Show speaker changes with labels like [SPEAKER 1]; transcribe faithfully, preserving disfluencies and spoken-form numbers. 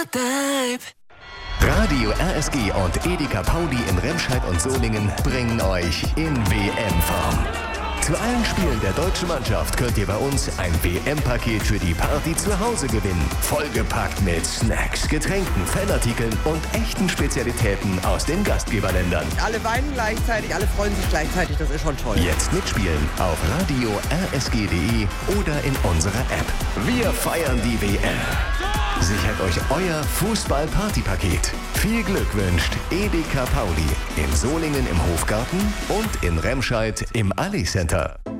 [SPEAKER 1] Radio R S G und Edeka Pauli in Remscheid und Solingen bringen euch in W M-Form. Zu allen Spielen der deutschen Mannschaft könnt ihr bei uns ein W M-Paket für die Party zu Hause gewinnen. Vollgepackt mit Snacks, Getränken, Fanartikeln und echten Spezialitäten aus den Gastgeberländern.
[SPEAKER 2] Alle weinen gleichzeitig, alle freuen sich gleichzeitig, das ist schon toll.
[SPEAKER 1] Jetzt mitspielen auf radio r s g punkt d e oder in unserer App. Wir feiern die W M. Sichert euch euer Fußball-Party-Paket. Viel Glück wünscht Edeka Pauli in Solingen im Hofgarten und in Remscheid im Ali Center.